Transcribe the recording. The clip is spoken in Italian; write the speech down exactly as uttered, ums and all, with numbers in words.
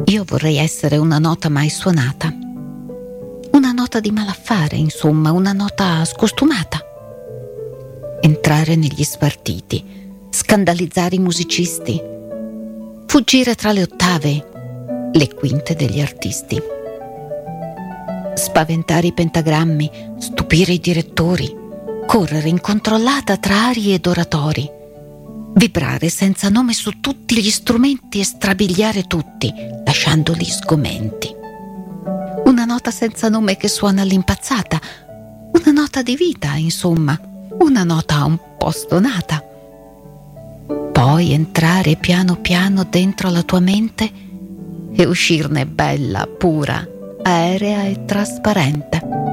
Io vorrei essere una nota mai suonata, una nota di malaffare, insomma, una nota scostumata. Entrare negli spartiti, scandalizzare i musicisti, fuggire tra le ottave, le quinte degli artisti, spaventare i pentagrammi, stupire i direttori, correre incontrollata tra arie ed oratori, vibrare senza nome su tutti gli strumenti e strabiliare tutti, lasciandoli sgomenti. Una nota senza nome che suona all'impazzata, una nota di vita, insomma, una nota un po' stonata. Poi entrare piano piano dentro la tua mente e uscirne bella, pura, aerea e trasparente.